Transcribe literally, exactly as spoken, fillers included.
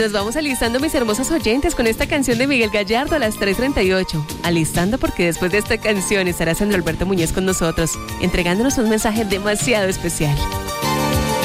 Nos vamos alistando, mis hermosos oyentes, con esta canción de Miguel Gallardo a las tres treinta y ocho. Alistando porque después de esta canción estará Sandro Alberto Muñez con nosotros, entregándonos un mensaje demasiado especial.